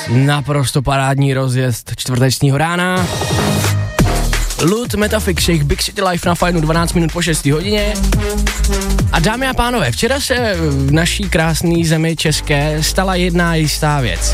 Naprosto parádní rozjezd čtvrtečního rána. Lud, Metafix, Shake, Big City Life na fajnu 12 minut po 6 hodině. A dámy a pánové, včera se v naší krásné zemi české stala jedna jistá věc.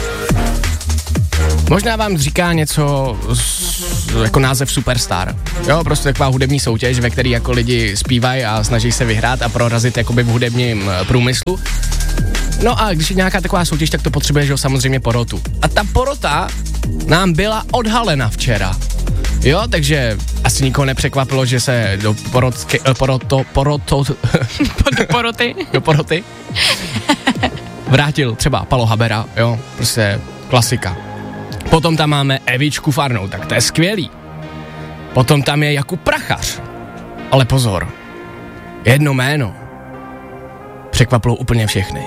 Možná vám říká něco jako název Superstar. Jo, prostě taková hudební soutěž, ve který jako lidi zpívají a snaží se vyhrát a prorazit jakoby v hudebním průmyslu. No a když je nějaká taková soutěž, tak to potřebuje, že samozřejmě porotu. A ta porota nám byla odhalena včera. Jo, takže asi nikoho nepřekvapilo, že se do poroty vrátil třeba Palo Habera, jo, prostě klasika. Potom tam máme Evičku Farnou, tak to je skvělý. Potom tam je Jakub Prachař. Ale pozor, jedno jméno překvapilo úplně všechny.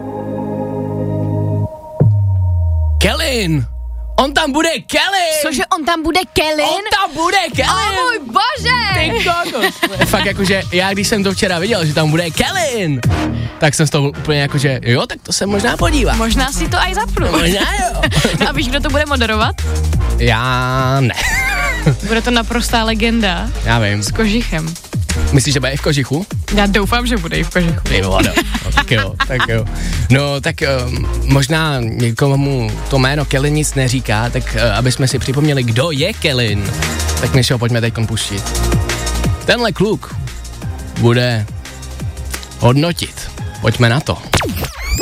Kellyn! On tam bude Kellyn! Cože, on tam bude Kellyn? On tam bude Kellyn! O můj bože! Ty kokos! Fakt jakože, já když jsem to včera viděl, že tam bude Kellyn, tak jsem z toho úplně jakože, jo, tak to se možná podívám. Možná si to aj zapnu. Možná jo. A víš, kdo to bude moderovat? Já ne. Bude to naprostá legenda. Já vím. S kožichem. Myslíš, že bude i v kožichu? Já doufám, že bude i v kožichu. Ty vado. No, tak jo. No, tak možná někomu to jméno Kellyn nic neříká, tak aby jsme si připomněli, kdo je Kellyn, tak my si ho pojďme teďkon pustit. Tenhle kluk bude hodnotit. Pojďme na to.